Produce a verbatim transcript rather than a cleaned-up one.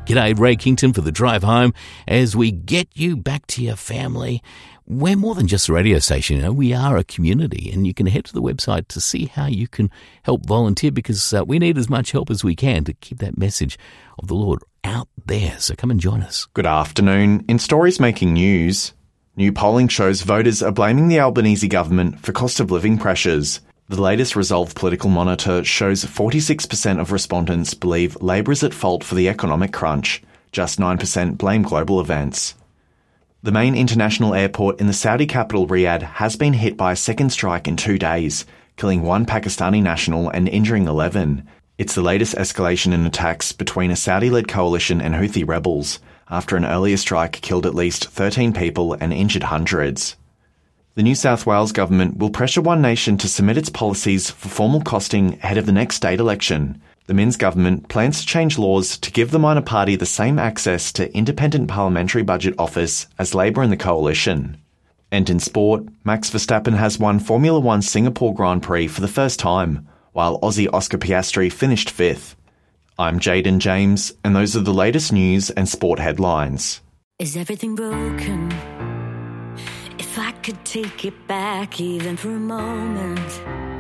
G'day, Ray Kington for the drive home as we get you back to your family. We're more than just a radio station, you know, we are a community, and you can head to the website to see how you can help volunteer, because uh, we need as much help as we can to keep that message of the Lord out there. So come and join us. Good afternoon. In stories making news, new polling shows voters are blaming the Albanese government for cost of living pressures. The latest Resolve Political Monitor shows forty-six percent of respondents believe Labor is at fault for the economic crunch. Just nine percent blame global events. The main international airport in the Saudi capital Riyadh has been hit by a second strike in two days, killing one Pakistani national and injuring eleven. It's the latest escalation in attacks between a Saudi-led coalition and Houthi rebels, after an earlier strike killed at least thirteen people and injured hundreds. The New South Wales government will pressure One Nation to submit its policies for formal costing ahead of the next state election. The Minns government plans to change laws to give the minor party the same access to independent parliamentary budget office as Labor and the Coalition. And in sport, Max Verstappen has won Formula One Singapore Grand Prix for the first time, while Aussie Oscar Piastri finished fifth. I'm Jaden James, and those are the latest news and sport headlines. Is everything broken? If I could take it back even for a moment,